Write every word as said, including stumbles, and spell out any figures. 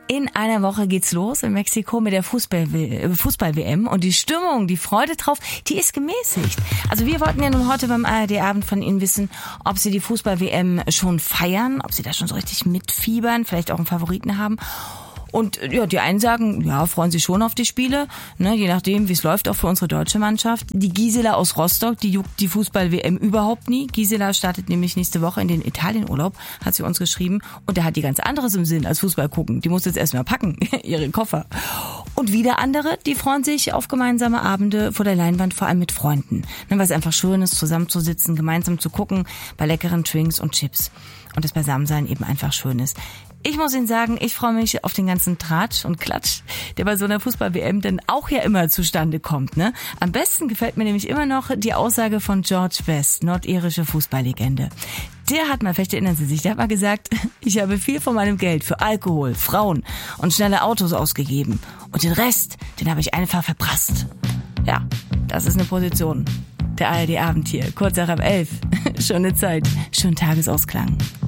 In einer Woche geht's los in Mexiko mit der Fußball-W M und die Stimmung, die Freude drauf, die ist gemäßigt. Also wir wollten ja nun heute beim A R D-Abend von Ihnen wissen, ob Sie die Fußball-W M schon feiern, ob Sie da schon so richtig mitfiebern, vielleicht auch einen Favoriten haben. Und ja, die einen sagen, ja, freuen sich schon auf die Spiele, ne, je nachdem, wie es läuft, auch für unsere deutsche Mannschaft. Die Gisela aus Rostock, die juckt die Fußball-W M überhaupt nie. Gisela startet nämlich nächste Woche in den Italienurlaub, hat sie uns geschrieben. Und da hat die ganz anderes im Sinn als Fußball gucken. Die muss jetzt erstmal packen, ihre Koffer. Und wieder andere, die freuen sich auf gemeinsame Abende vor der Leinwand, vor allem mit Freunden. Ne, weil es einfach schön ist, zusammenzusitzen, gemeinsam zu gucken, bei leckeren Drinks und Chips. Und das Beisammensein eben einfach schön ist. Ich muss Ihnen sagen, ich freue mich auf den ganzen Tratsch und Klatsch, der bei so einer Fußball-W M dann auch ja immer zustande kommt. Ne? Am besten gefällt mir nämlich immer noch die Aussage von George Best, nordirische Fußballlegende. Der hat mal, vielleicht erinnern Sie sich, der hat mal gesagt, ich habe viel von meinem Geld für Alkohol, Frauen und schnelle Autos ausgegeben. Und den Rest, den habe ich einfach verprasst. Ja, das ist eine Position. Der A R D-Abend hier, kurz nach halb elf. Schöne Zeit, schönen Tagesausklang.